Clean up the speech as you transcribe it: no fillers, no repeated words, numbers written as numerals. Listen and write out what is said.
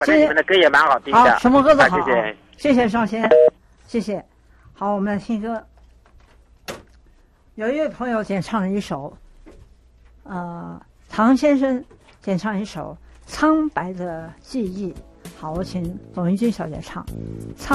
反正你们的歌也蛮好听的。 好，什么歌都好。 谢谢， 谢谢双先，谢谢。好，我们来听歌。有一位朋友点唱了一首，唐先生点唱一首《苍白的记忆》。好，我请董玉君小姐唱。